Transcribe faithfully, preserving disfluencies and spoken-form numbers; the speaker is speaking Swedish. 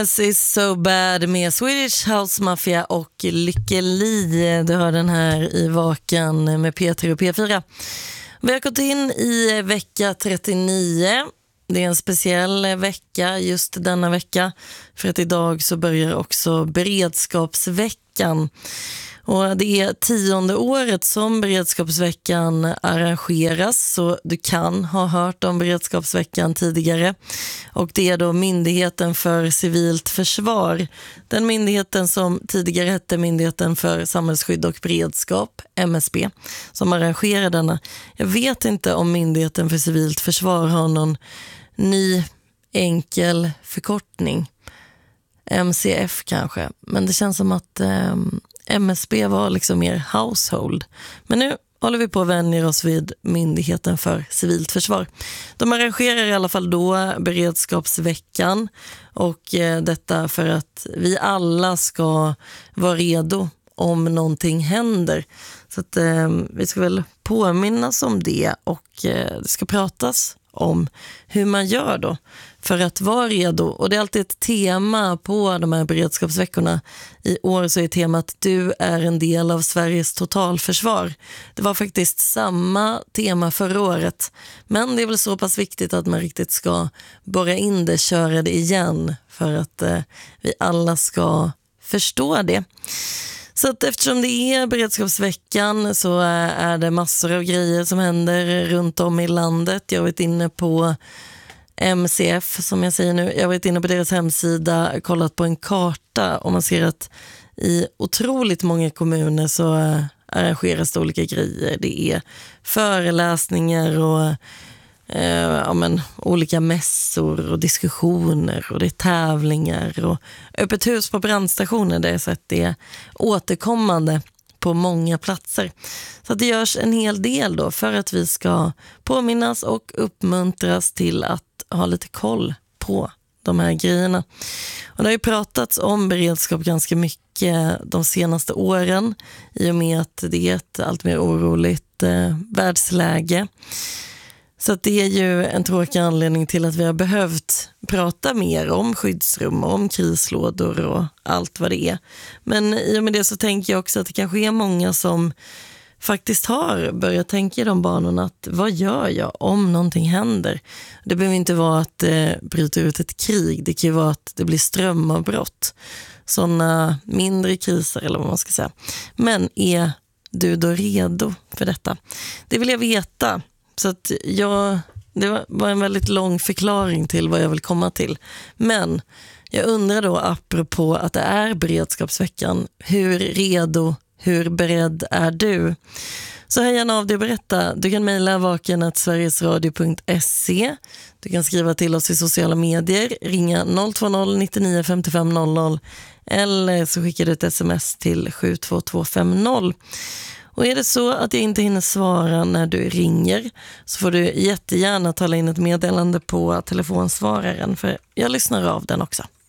This is so bad med Swedish House Mafia och Lykke Li. Du hör den här i Vakan med P tre och P fyra. Vi har gått in i vecka trettionio. Det är en speciell vecka just denna vecka. För att idag så börjar också beredskapsveckan. Och det är tionde året som beredskapsveckan arrangeras, så du kan ha hört om beredskapsveckan tidigare. Och det är då Myndigheten för civilt försvar. Den myndigheten som tidigare hette Myndigheten för samhällsskydd och beredskap, M S B, som arrangerar denna. Jag vet inte om Myndigheten för civilt försvar har någon ny enkel förkortning. M C F kanske, men det känns som att eh, M S B var liksom mer household. Men nu håller vi på att vänja oss vid Myndigheten för civilt försvar. De arrangerar i alla fall då beredskapsveckan, och eh, detta för att vi alla ska vara redo om någonting händer. Så att eh, vi ska väl påminnas om det, och eh, det ska pratas om hur man gör då för att vara redo. Och det är alltid ett tema på de här beredskapsveckorna. I år så är temat du är en del av Sveriges totalförsvar. Det var faktiskt samma tema förra året, men det är väl så pass viktigt att man riktigt ska borra in det, köra det igen, för att eh, vi alla ska förstå det. Så att eftersom det är beredskapsveckan så är det massor av grejer som händer runt om i landet. Jag har varit inne på M C F, som jag säger nu. Jag har varit inne på deras hemsida, kollat på en karta, och man ser att i otroligt många kommuner så arrangeras det olika grejer. Det är föreläsningar och Eh, ja, men, olika mässor och diskussioner, och det är tävlingar och öppet hus på brandstationer. Det är så att det är återkommande på många platser. Så att det görs en hel del då för att vi ska påminnas och uppmuntras till att ha lite koll på de här grejerna. Och det har ju pratats om beredskap ganska mycket de senaste åren, i och med att det är ett allt mer oroligt eh, världsläge. Så att det är ju en tråkig anledning till att vi har behövt prata mer om skyddsrum, om krislådor och allt vad det är. Men i och med det så tänker jag också att det kanske är många som faktiskt har börjat tänka i de banorna, att vad gör jag om någonting händer? Det behöver inte vara att det bryter ut ett krig, det kan ju vara att det blir strömavbrott. Sådana mindre kriser eller vad man ska säga. Men är du då redo för detta? Det vill jag veta. Så att jag, det var en väldigt lång förklaring till vad jag vill komma till. Men jag undrar då, apropå att det är beredskapsveckan, hur redo, hur beredd är du? Så hör gärna av dig och berätta. Du kan mejla vaken snabel-a sverigesradio punkt se. Du kan skriva till oss i sociala medier, ringa noll två noll nio nio fem fem noll noll, eller så skickar du ett sms till sju två två fem noll. Och är det så att jag inte hinner svara när du ringer, så får du jättegärna tala in ett meddelande på telefonsvararen, för jag lyssnar av den också.